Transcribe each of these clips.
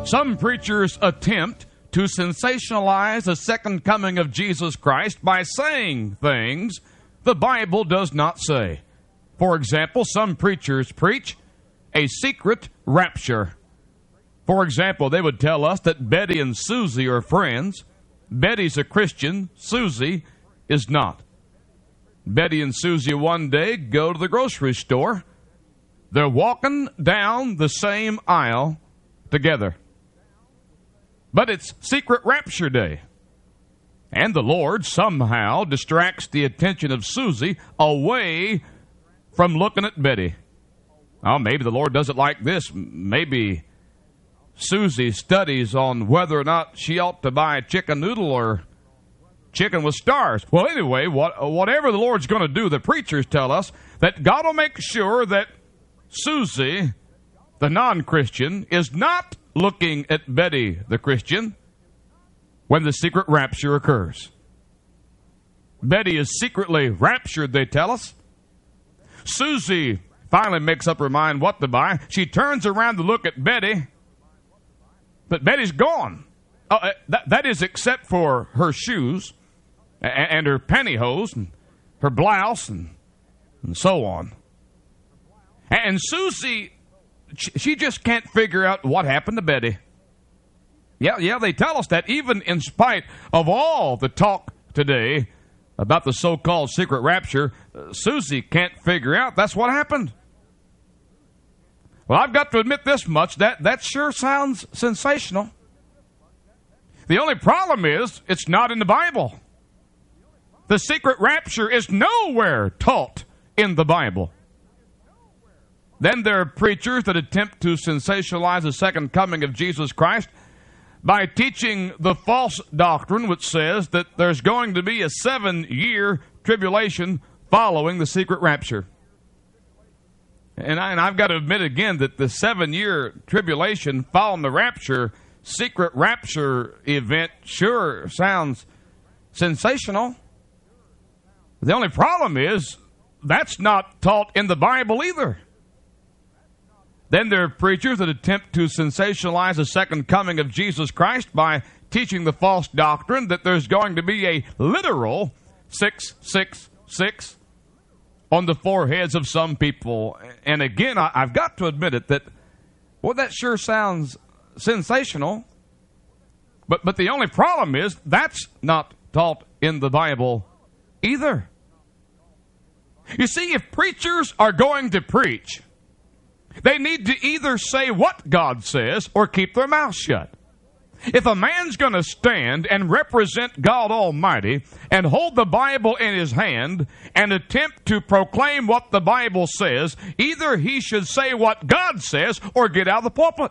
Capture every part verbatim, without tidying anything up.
Some preachers attempt to sensationalize the second coming of Jesus Christ by saying things the Bible does not say. For example, some preachers preach a secret rapture. For example, they would tell us that Betty and Susie are friends. Betty's a Christian, Susie is not. Betty and Susie one day go to the grocery store. They're walking down the same aisle together. But it's secret rapture day. And the Lord somehow distracts the attention of Susie away from looking at Betty. Oh, maybe the Lord does it like this. Maybe Susie studies on whether or not she ought to buy chicken noodle or chicken with stars. Well, anyway, what, whatever the Lord's going to do, the preachers tell us that God will make sure that Susie, the non-Christian, is not looking at Betty, the Christian, when the secret rapture occurs. Betty is secretly raptured, they tell us. Susie finally makes up her mind what to buy. She turns around to look at Betty, but Betty's gone. Uh, that, that is except for her shoes and, and her pantyhose and her blouse and, and so on. And Susie, she just can't figure out what happened to Betty. Yeah, yeah, they tell us that even in spite of all the talk today about the so-called secret rapture, uh, Susie can't figure out that's what happened. Well, I've got to admit this much, that, that sure sounds sensational. The only problem is it's not in the Bible. The secret rapture is nowhere taught in the Bible. Then there are preachers that attempt to sensationalize the second coming of Jesus Christ by teaching the false doctrine which says that there's going to be a seven-year tribulation following the secret rapture. And, I, and I've got to admit again that the seven-year tribulation following the rapture, secret rapture event sure sounds sensational. The only problem is that's not taught in the Bible either. Then there are preachers that attempt to sensationalize the second coming of Jesus Christ by teaching the false doctrine that there's going to be a literal six six six on the foreheads of some people. And again, I, I've got to admit it, that, well, that sure sounds sensational. But, but the only problem is that's not taught in the Bible either. You see, if preachers are going to preach, they need to either say what God says or keep their mouth shut. If a man's going to stand and represent God Almighty and hold the Bible in his hand and attempt to proclaim what the Bible says, either he should say what God says or get out of the pulpit.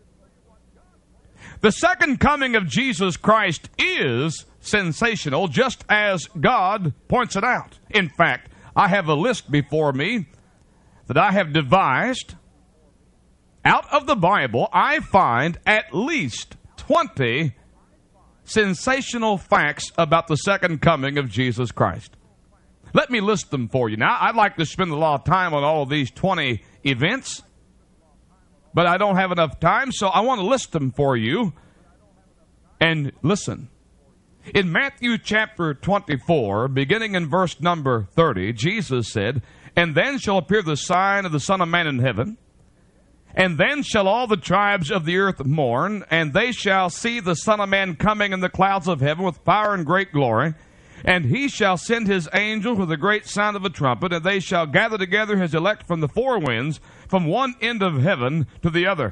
The second coming of Jesus Christ is sensational, just as God points it out. In fact, I have a list before me that I have devised. Out of the Bible, I find at least twenty sensational facts about the second coming of Jesus Christ. Let me list them for you. Now, I'd like to spend a lot of time on all of these twenty events, but I don't have enough time, so I want to list them for you. And listen. In Matthew chapter twenty-four, beginning in verse number thirty, Jesus said, "And then shall appear the sign of the Son of Man in heaven. And then shall all the tribes of the earth mourn, and they shall see the Son of Man coming in the clouds of heaven with power and great glory. And he shall send his angels with a great sound of a trumpet, and they shall gather together his elect from the four winds, from one end of heaven to the other."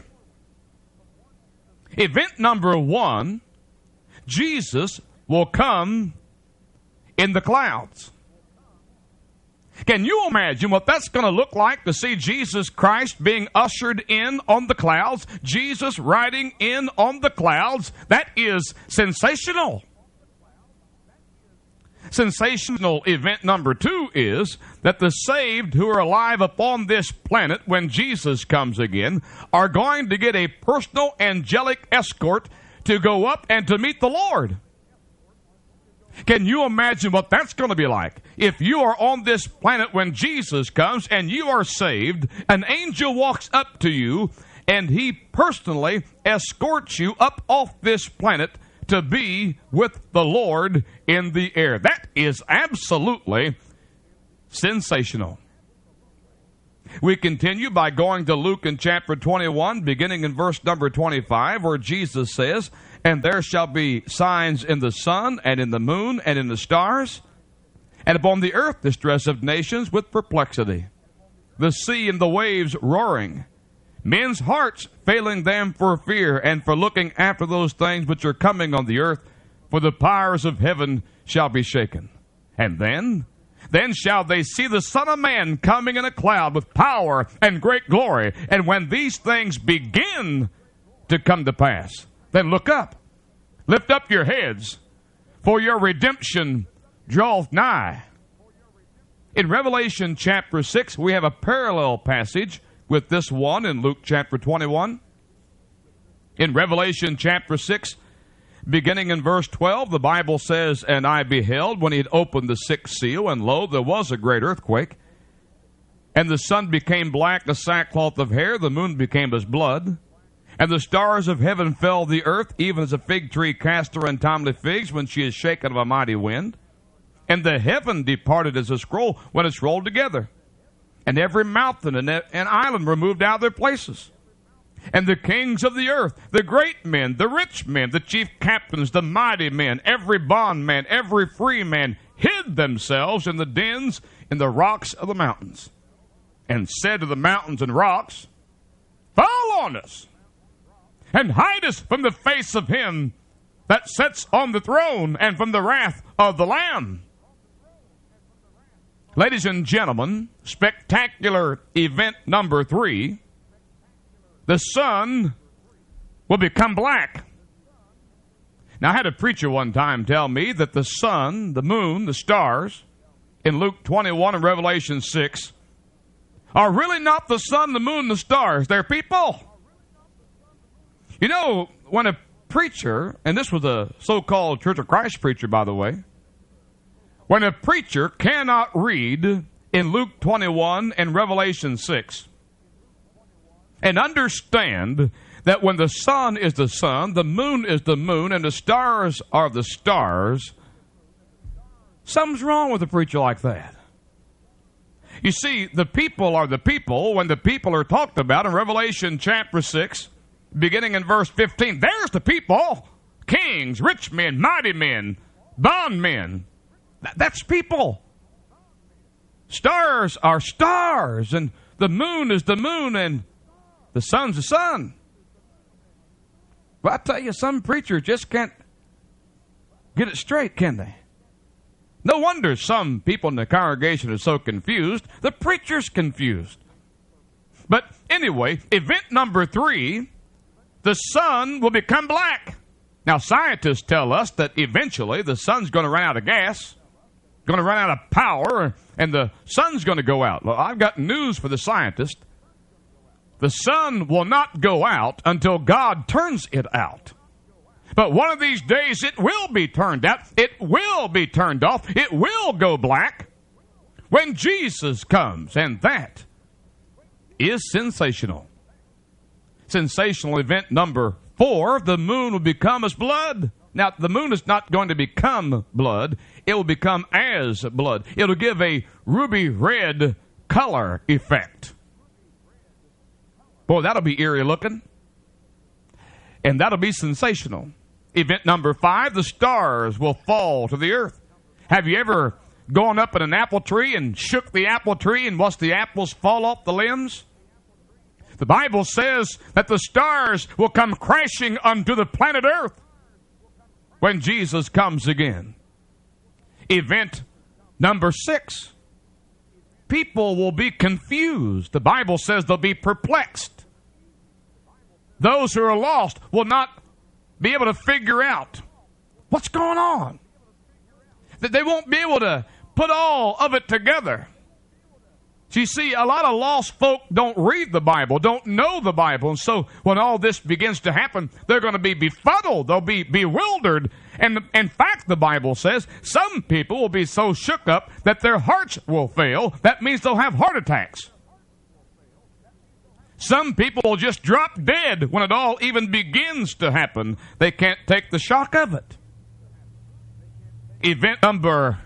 Event number one, Jesus will come in the clouds. Can you imagine what that's going to look like, to see Jesus Christ being ushered in on the clouds, Jesus riding in on the clouds? That is sensational. Sensational event number two is that the saved who are alive upon this planet when Jesus comes again are going to get a personal angelic escort to go up and to meet the Lord. Can you imagine what that's going to be like? If you are on this planet when Jesus comes and you are saved, an angel walks up to you and he personally escorts you up off this planet to be with the Lord in the air. That is absolutely sensational. We continue by going to Luke in chapter twenty-one, beginning in verse number twenty-five, where Jesus says, "And there shall be signs in the sun, and in the moon, and in the stars, and upon the earth distress of nations with perplexity, the sea and the waves roaring, men's hearts failing them for fear, and for looking after those things which are coming on the earth, for the powers of heaven shall be shaken. And then, then shall they see the Son of Man coming in a cloud with power and great glory. And when these things begin to come to pass, then look up, lift up your heads, for your redemption draweth nigh." In Revelation chapter six, we have a parallel passage with this one in Luke chapter twenty-one. In Revelation chapter six, beginning in verse twelve, the Bible says, "And I beheld when he had opened the sixth seal, and lo, there was a great earthquake. And the sun became black as sackcloth of hair, the moon became as blood. And the stars of heaven fell to the earth, even as a fig tree cast her untimely figs when she is shaken of a mighty wind. And the heaven departed as a scroll when it's rolled together. And every mountain and, and island were moved out of their places. And the kings of the earth, the great men, the rich men, the chief captains, the mighty men, every bondman, every free man, hid themselves in the dens in the rocks of the mountains, and said to the mountains and rocks, Fall on us, and hide us from the face of him that sits on the throne, and from the wrath of the Lamb." Ladies and gentlemen, spectacular event number three. The sun will become black. Now, I had a preacher one time tell me that the sun, the moon, the stars, in Luke twenty-one and Revelation six, are really not the sun, the moon, the stars. They're people. You know, when a preacher, and this was a so-called Church of Christ preacher, by the way, when a preacher cannot read in Luke twenty-one and Revelation six and understand that when the sun is the sun, the moon is the moon, and the stars are the stars, something's wrong with a preacher like that. You see, the people are the people when the people are talked about in Revelation chapter six, beginning in verse fifteen. There's the people. Kings, rich men, mighty men, bondmen. That's people. Stars are stars, and the moon is the moon, and the sun's the sun. But I tell you, some preachers just can't get it straight, can they? No wonder some people in the congregation are so confused. The preacher's confused. But anyway, event number three, the sun will become black. Now, scientists tell us that eventually the sun's going to run out of gas, going to run out of power, and the sun's going to go out. Well, I've got news for the scientist. The sun will not go out until God turns it out. But one of these days it will be turned out. It will be turned off. It will go black when Jesus comes. And that is sensational. Sensational event number four, the moon will become as blood. Now, the moon is not going to become blood. It will become as blood. It'll give a ruby red color effect. Boy, that'll be eerie looking. And that'll be sensational. Event number five, the stars will fall to the earth. Have you ever gone up in an apple tree and shook the apple tree and watched the apples fall off the limbs? The Bible says that the stars will come crashing unto the planet Earth when Jesus comes again. Event number six, people will be confused. The Bible says they'll be perplexed. Those who are lost will not be able to figure out what's going on. That they won't be able to put all of it together. So you see, a lot of lost folk don't read the Bible, don't know the Bible. And so when all this begins to happen, they're going to be befuddled. They'll be bewildered. And in fact, the Bible says some people will be so shook up that their hearts will fail. That means they'll have heart attacks. Some people will just drop dead when it all even begins to happen. They can't take the shock of it. Event number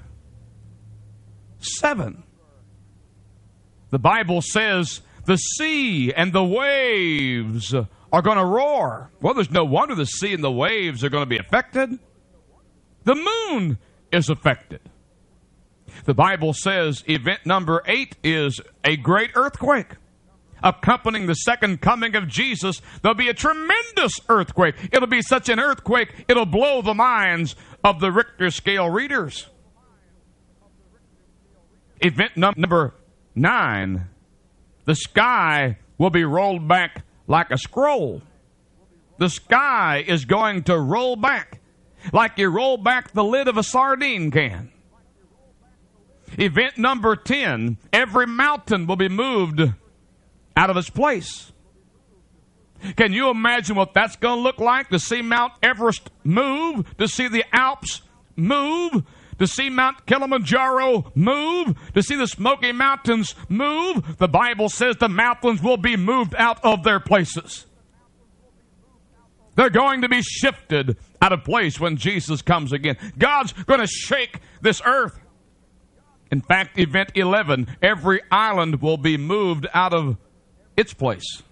seven. The Bible says the sea and the waves are going to roar. Well, there's no wonder the sea and the waves are going to be affected. The moon is affected. The Bible says event number eight is a great earthquake. Accompanying the second coming of Jesus, there'll be a tremendous earthquake. It'll be such an earthquake, it'll blow the minds of the Richter scale readers. Event num- number nine, the sky will be rolled back like a scroll. The sky is going to roll back like you roll back the lid of a sardine can. Event number ten, every mountain will be moved out of its place. Can you imagine what that's going to look like? To see Mount Everest move, to see the Alps move, to see Mount Kilimanjaro move, to see the Smoky Mountains move. The Bible says the mountains will be moved out of their places. They're going to be shifted out of place when Jesus comes again. God's going to shake this earth. In fact, event eleven, every island will be moved out of its place.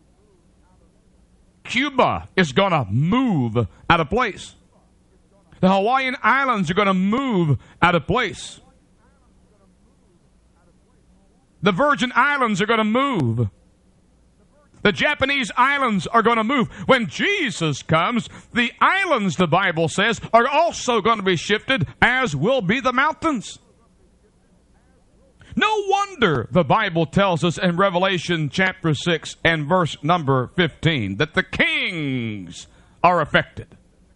Cuba is going to move out of place. The Hawaiian Islands are going to move out of place. The Virgin Islands are going to move. The Japanese islands are going to move. When Jesus comes, the islands, the Bible says, are also going to be shifted, as will be the mountains. No wonder the Bible tells us in Revelation chapter six and verse number fifteen that the kings are affected.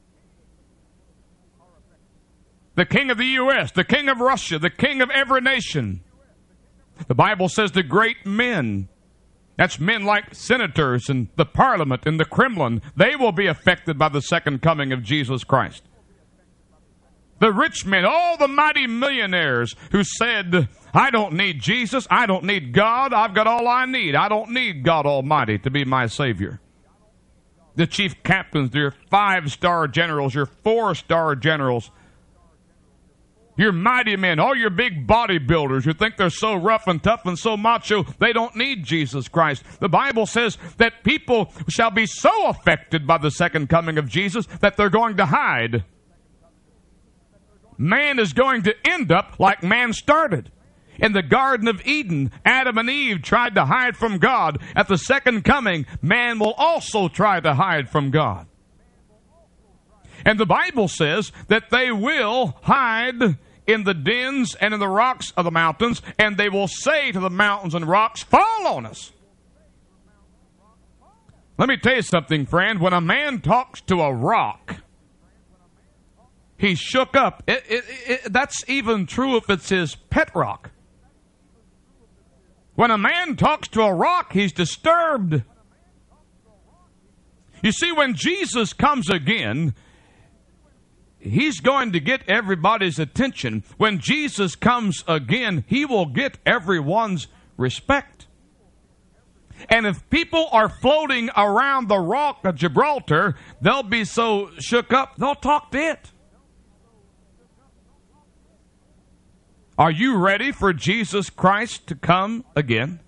The king of the U S, the king of Russia, the king of every nation. The Bible says the great men, that's men like senators and the parliament and the Kremlin, they will be affected by the second coming of Jesus Christ. The rich men, all the mighty millionaires who said, I don't need Jesus, I don't need God, I've got all I need. I don't need God Almighty to be my Savior. The chief captains, your five-star generals, your four-star generals, your mighty men, all your big bodybuilders who think they're so rough and tough and so macho, they don't need Jesus Christ. The Bible says that people shall be so affected by the second coming of Jesus that they're going to hide. Man is going to end up like man started. In the Garden of Eden, Adam and Eve tried to hide from God. At the second coming, man will also try to hide from God. And the Bible says that they will hide in the dens and in the rocks of the mountains, and they will say to the mountains and rocks, fall on us. Let me tell you something, friend. When a man talks to a rock, he's shook up. It, it, it, that's even true if it's his pet rock. When a man talks to a rock, he's disturbed. You see, when Jesus comes again, he's going to get everybody's attention. When Jesus comes again, he will get everyone's respect. And if people are floating around the rock of Gibraltar, they'll be so shook up, they'll talk to it. Are you ready for Jesus Christ to come again?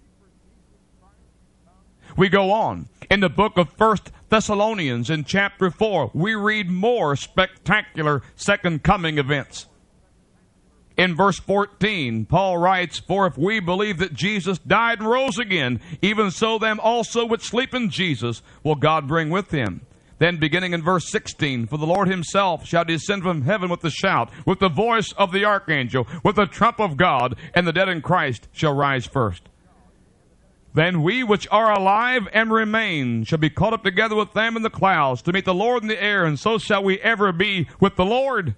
We go on. In the book of First Thessalonians in chapter four, we read more spectacular second coming events. In verse fourteen, Paul writes, for if we believe that Jesus died and rose again, even so them also which sleep in Jesus will God bring with him. Then beginning in verse sixteen, for the Lord himself shall descend from heaven with a shout, with the voice of the archangel, with the trump of God, and the dead in Christ shall rise first. Then we which are alive and remain shall be caught up together with them in the clouds to meet the Lord in the air, and so shall we ever be with the Lord.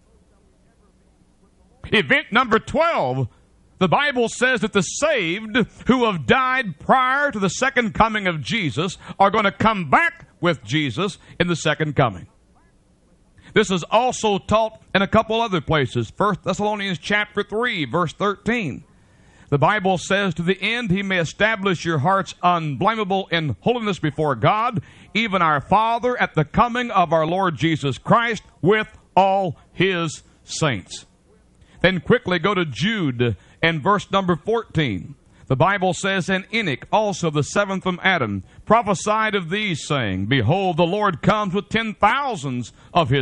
Event number twelve. The Bible says that the saved who have died prior to the second coming of Jesus are going to come back with Jesus in the second coming. This is also taught in a couple other places. First Thessalonians chapter three, verse thirteen. The Bible says, to the end he may establish your hearts unblameable in holiness before God, even our Father, at the coming of our Lord Jesus Christ with all his saints. Then quickly go to Jude and verse number fourteen. The Bible says, and Enoch, also the seventh from Adam, prophesied of these, saying, behold, the Lord comes with ten thousands of his